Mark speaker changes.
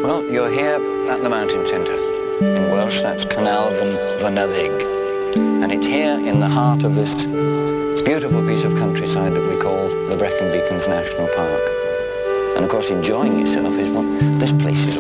Speaker 1: Well, you're here at the mountain centre. In Welsh, that's Carnarvon Fynyddig. And it's here in the heart of this beautiful piece of countryside that we call the Brecon Beacons National Park. And of course, enjoying yourself is what this place is